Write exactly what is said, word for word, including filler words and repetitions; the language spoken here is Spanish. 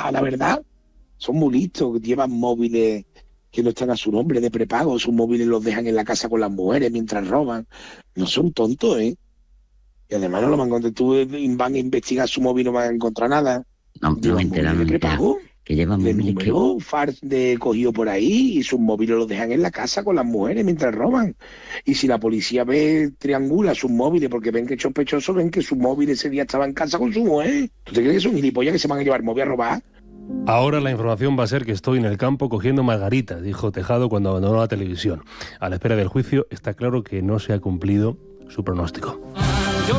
a la verdad. Son muy listos, llevan móviles que no están a su nombre de prepago, sus móviles los dejan en la casa con las mujeres mientras roban. No son tontos, ¿eh? Y además no lo van a encontrar. Tú van a investigar su móvil y no van a encontrar nada. No, no me he Llevan enterado, móviles no de me he enterado. prepago, Que llevan de móviles que... número far de cogido por ahí, y sus móviles los dejan en la casa con las mujeres mientras roban. Y si la policía ve, triangula sus móviles porque ven que es sospechoso, ven que su móvil ese día estaba en casa con su mujer. ¿Tú te crees que son gilipollas que se van a llevar móvil a robar? Ahora la información va a ser que estoy en el campo cogiendo margaritas, dijo Tejado cuando abandonó la televisión. A la espera del juicio está claro que no se ha cumplido su pronóstico.